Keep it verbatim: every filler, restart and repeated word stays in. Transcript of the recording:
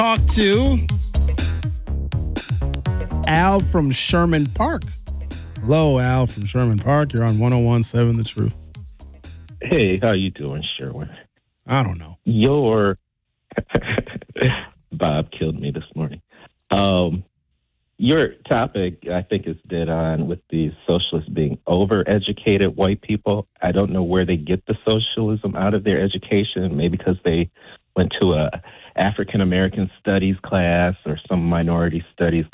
talk to Al from Sherman Park. Hello, Al from Sherman Park. You're on one oh one point seven The Truth. Hey, how you doing, Sherwin? I don't know. Your Bob killed me this morning. Um, your topic, I think, is dead on with these socialists being overeducated white people. I don't know where they get the socialism out of their education. Maybe because they went to a African American studies class or some minority studies